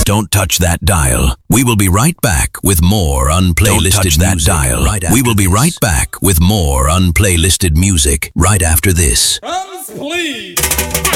Don't touch that dial. We will be right back with more unplaylisted music. We will be right back with more unplaylisted music right after this. Drums, please.